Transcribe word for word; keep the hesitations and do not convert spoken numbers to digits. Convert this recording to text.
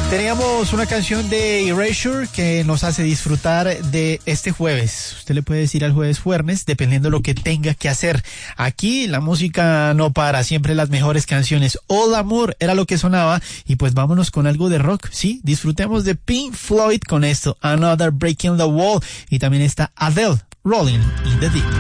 Teníamos una canción de Erasure que nos hace disfrutar de este jueves. Usted le puede decir al jueves jueves, dependiendo de lo que tenga que hacer. Aquí la música no para, siempre las mejores canciones. All Amour era lo que sonaba y pues vámonos con algo de rock. Sí, disfrutemos de Pink Floyd con esto, Another Breaking the Wall, y también está Adele, Rolling in the Deep.